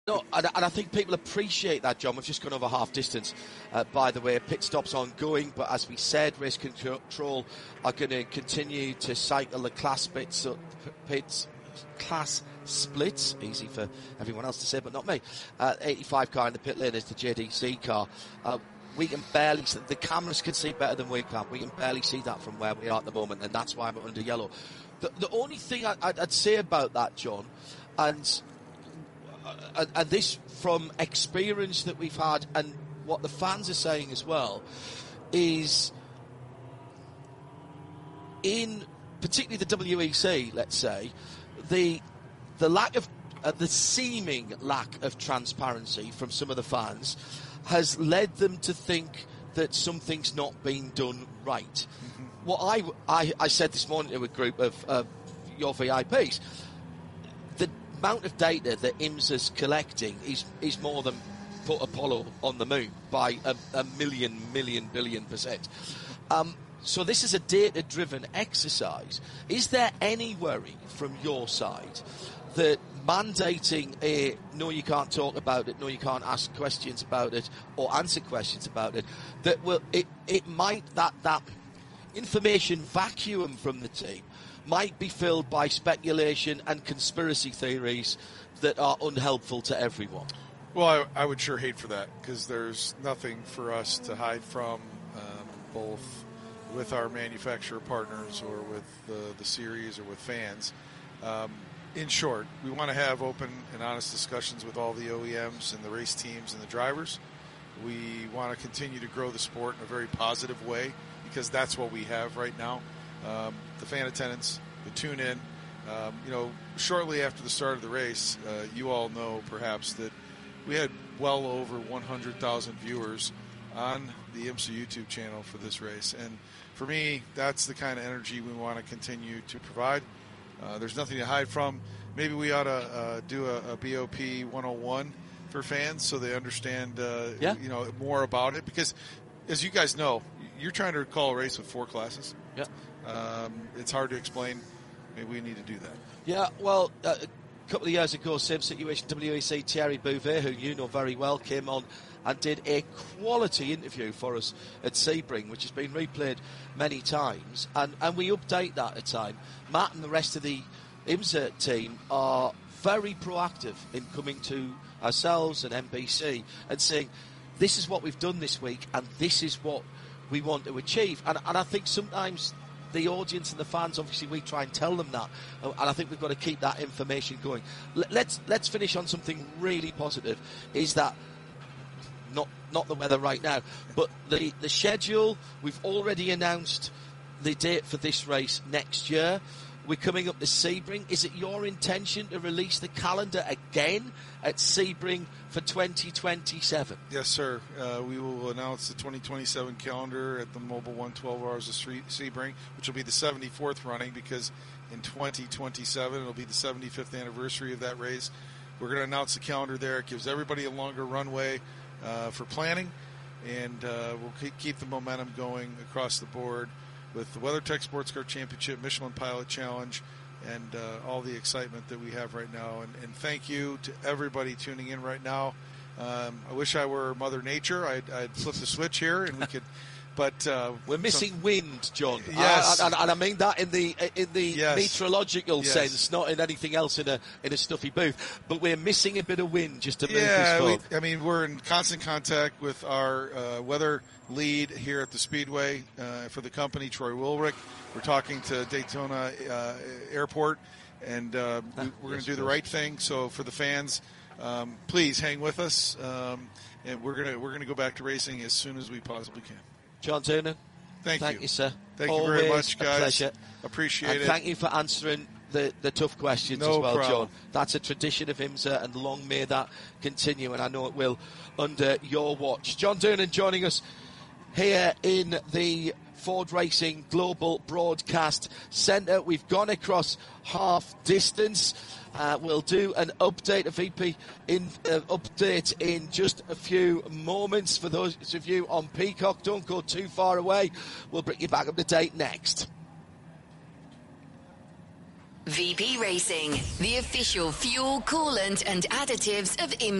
No, and I think people appreciate that, John. We've just gone over half distance, by the way. Pit stops ongoing, but as we said, Race Control are going to continue to cycle the class splits, easy for everyone else to say, but not me. 85 car in the pit lane is the JDC car. We can barely, the cameras can see better than we can. We can barely see that from where we are at the moment, and that's why we're under yellow. The only thing I'd say about that, John, and this from experience that we've had and what the fans are saying as well, is in particularly the WEC, let's say, the lack of the seeming lack of transparency from some of the fans has led them to think that something's not being done right. Mm-hmm. What I said this morning to a group of your VIPs, the amount of data that IMSA's collecting is more than put Apollo on the moon by a million billion percent. So this is a data-driven exercise. Is there any worry from your side that mandating a no, you can't talk about it, no, you can't ask questions about it or answer questions about it, that will it might that information vacuum from the team might be filled by speculation and conspiracy theories that are unhelpful to everyone? Well, I would sure hate for that, because there's nothing for us to hide from, both with our manufacturer partners or with the series or with fans. In short, we want to have open and honest discussions with all the OEMs and the race teams and the drivers. We want to continue to grow the sport in a very positive way, because that's what we have right now. The fan attendance, the tune-in. Shortly after the start of the race, you all know perhaps that we had well over 100,000 viewers on the IMSA YouTube channel for this race. And for me, that's the kind of energy we want to continue to provide. There's nothing to hide from. Maybe we ought to do a BOP 101 for fans so they understand more about it. Because, as you guys know, you're trying to call a race with 4 classes. Yeah. It's hard to explain. Maybe we need to do that. Yeah, well, a couple of years ago, same situation, WEC, Thierry Bouvet, who you know very well, came on and did a quality interview for us at Sebring, which has been replayed many times, and we update that at a time. Matt and the rest of the IMSA team are very proactive in coming to ourselves and NBC and saying, this is what we've done this week and this is what we want to achieve. And I think sometimes the audience and the fans, obviously we try and tell them that, and I think we've got to keep that information going. Let's finish on something really positive, is that not the weather right now, but the schedule. We've already announced the date for this race next year. We're coming up to Sebring. Is it your intention to release the calendar again at Sebring for 2027? Yes, sir. We will announce the 2027 calendar at the Mobil 1 12 Hours of Sebring, which will be the 74th running, because in 2027 it'll be the 75th anniversary of that race. We're going to announce the calendar there. It gives everybody a longer runway for planning, and we'll keep the momentum going across the board with the WeatherTech Sports Car Championship, Michelin Pilot Challenge, and all the excitement that we have right now. And thank you to everybody tuning in right now. I wish I were Mother Nature. I'd flip the switch here and we could. But we're missing wind, John. Yes, and I mean that in the yes. meteorological yes. sense, not in anything else in a stuffy booth. But we're missing a bit of wind just to move this forward. We're in constant contact with our weather lead here at the Speedway for the company, Troy Wilrick. We're talking to Daytona Airport, and we're going to do the right thing. So for the fans, please hang with us, and we're going to go back to racing as soon as we possibly can. John Doonan, thank you, sir. Thank you very much, guys. A pleasure. Appreciate it. Thank you for answering the tough questions as well, problem. John. That's a tradition of IMSA, and long may that continue, and I know it will under your watch. John Doonan joining us here in the Ford Racing Global Broadcast Centre. We've gone across half distance. We'll do an update, a VP update in just a few moments. For those of you on Peacock, don't go too far away. We'll bring you back up to date next. VP Racing, the official fuel, coolant and additives of IMSA.